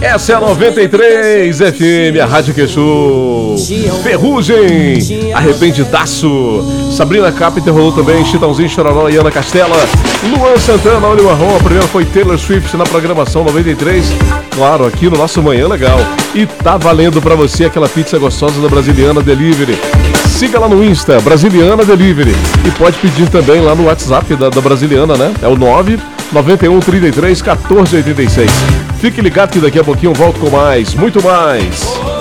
Essa é a 93 FM, a Rádio Queixu. Ferrugem, Arrependidaço. Sabrina Carpenter rolou também, Chitãozinho, Chororó e Ana Castela. Luan Santana, Oli Marrom. A primeira foi Taylor Swift na programação 93. Claro, aqui no nosso Manhã Legal. E tá valendo pra você aquela pizza gostosa da Brasiliana Delivery. Siga lá no Insta, Brasiliana Delivery. E pode pedir também lá no WhatsApp da Brasiliana, né? É o 991 33 14 86. Fique ligado que daqui a pouquinho eu volto com mais, muito mais.